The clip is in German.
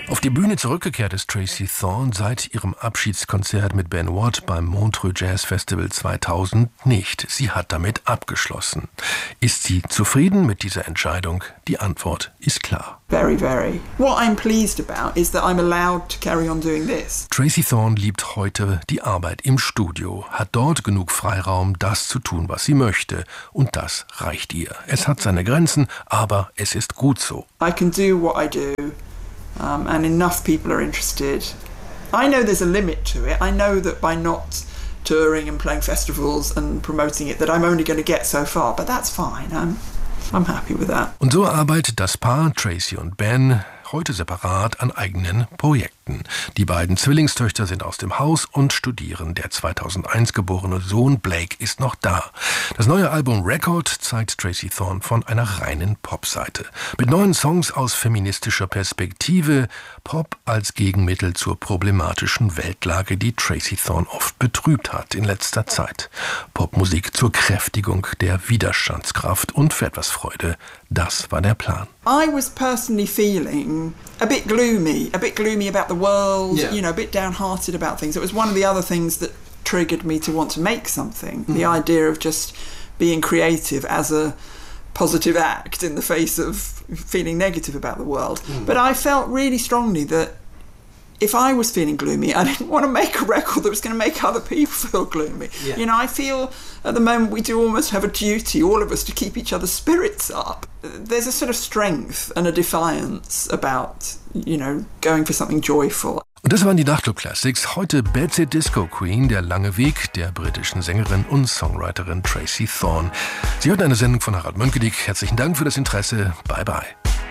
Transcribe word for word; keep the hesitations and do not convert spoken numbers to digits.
Auf die Bühne zurückgekehrt ist Tracey Thorn seit ihrem Abschiedskonzert mit Ben Watt beim Montreux Jazz Festival zweitausend nicht. Sie hat damit abgeschlossen. Ist sie zufrieden mit dieser Entscheidung? Die Antwort ist klar. Very, very. What I'm pleased about is that I'm allowed to carry on doing this. Tracey Thorn liebt heute die Arbeit im Studio, hat dort genug Freiraum, das zu tun, was sie möchte. Und das reicht ihr. Es hat seine Grenzen, aber es ist gut so. I can do what I do. Um, and enough people are interested. I know there's a limit to it. I know that by not touring and playing festivals and promoting it that I'm only going to get so far, but that's fine. I'm, I'm happy with that. Und so arbeitet das Paar Tracey und Ben heute separat an eigenen Projekten. Die beiden Zwillingstöchter sind aus dem Haus und studieren. Der zweitausendeins geborene Sohn Blake ist noch da. Das neue Album Record zeigt Tracey Thorn von einer reinen Popseite. Mit neuen Songs aus feministischer Perspektive, Pop als Gegenmittel zur problematischen Weltlage, die Tracey Thorn oft betrübt hat in letzter Zeit. Popmusik zur Kräftigung der Widerstandskraft und für etwas Freude. Das war der Plan. I was personally feeling a bit gloomy, a bit gloomy about the world, yeah. you know, a bit downhearted about things. It was one of the other things that triggered me to want to make something. Mm. The idea of just being creative as a positive act in the face of feeling negative about the world. Mm. But I felt really strongly that if I was feeling gloomy, I didn't want to make a record that was going to make other people feel gloomy. Yeah. You know, I feel at the moment we do almost have a duty, all of us, to keep each other's spirits up. There's a sort of strength and a defiance about, you know, going for something joyful. Und das waren die Nachtclub Classics. Heute Bad Seed Disco Queen, der lange Weg der britischen Sängerin und Songwriterin Tracey Thorn. Sie hörten eine Sendung von Harald Mönckedik. Herzlichen Dank für das Interesse. Bye bye.